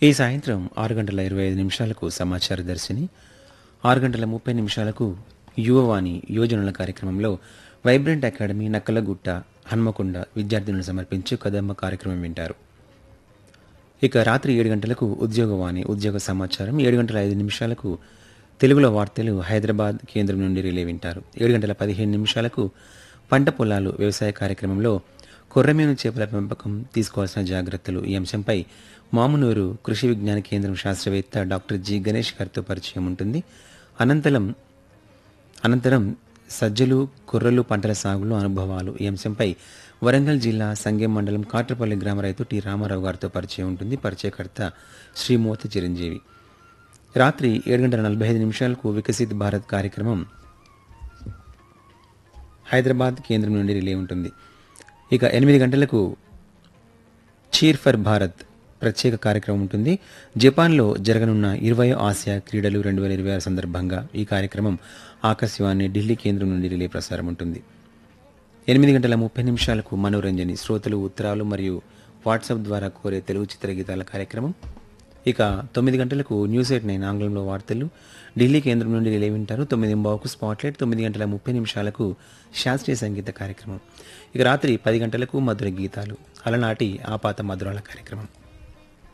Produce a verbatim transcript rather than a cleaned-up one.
ఈ సాయంత్రం ఆరు గంటల ఇరవై ఐదు నిమిషాలకు సమాచార దర్శిని, ఆరు గంటల ముప్పై నిమిషాలకు యువవాణి యువజనుల కార్యక్రమంలో వైబ్రెంట్ అకాడమీ నక్కలగుట్ట హన్మకొండ విద్యార్థినులు సమర్పించే కదమ్మ కార్యక్రమం వింటారు. ఇక రాత్రి ఏడు గంటలకు ఉద్యోగవాణి ఉద్యోగ సమాచారం, ఏడు గంటల ఐదు నిమిషాలకు తెలుగులో వార్తలు హైదరాబాద్ కేంద్రం నుండి రిలే వింటారు. ఏడు గంటల పదిహేను నిమిషాలకు పంట పొలాలు వ్యవసాయ కార్యక్రమంలో కొర్రమీను చేపల పెంపకం తీసుకోవాల్సిన జాగ్రత్తలు ఈ అంశంపై మామునూరు కృషి విజ్ఞాన కేంద్రం శాస్త్రవేత్త డాక్టర్ జి గణేష్ గారితో పరిచయం ఉంటుంది. అనంతరం అనంతరం సజ్జలు కొర్రలు పంటల సాగులో అనుభవాలు ఈ అంశంపై వరంగల్ జిల్లా సంగెం మండలం కాట్రపల్లి గ్రామ రైతు టి రామారావు గారితో పరిచయం ఉంటుంది. పరిచయకర్త శ్రీమూర్తి చిరంజీవి. రాత్రి ఏడు గంటల నలభై ఐదు నిమిషాలకు వికసిత్ భారత్ కార్యక్రమం హైదరాబాద్ కేంద్రం నుండి రిలే ఉంటుంది. ఇక ఎనిమిది గంటలకు చీర్ ఫర్ భారత్ ప్రత్యేక కార్యక్రమం ఉంటుంది. జపాన్లో జరగనున్న ఇరవై ఆసియా క్రీడలు రెండు వేల ఇరవై ఆరు సందర్భంగా ఈ కార్యక్రమం ఆకాశవాణి ఢిల్లీ కేంద్రం నుండి రిలే ప్రసారం ఉంటుంది. ఎనిమిది గంటల ముప్పై నిమిషాలకు మనోరంజని శ్రోతలు ఉత్తరాలు మరియు వాట్సాప్ ద్వారా కోరే తెలుగు చిత్రగీతాల కార్యక్రమం. ఇక తొమ్మిది గంటలకు న్యూస్ ఎయిట్ నైన్ ఆంగ్లంలో వార్తలు ఢిల్లీ కేంద్రం నుండి రిలే వింటారు. తొమ్మిది బావుకు స్పాట్లైట్, తొమ్మిది గంటల ముప్పై నిమిషాలకు శాస్త్రీయ సంగీత కార్యక్రమం. ఇక రాత్రి పది గంటలకు మధుర గీతాలు అలనాటి ఆపాత మధురాల కార్యక్రమం.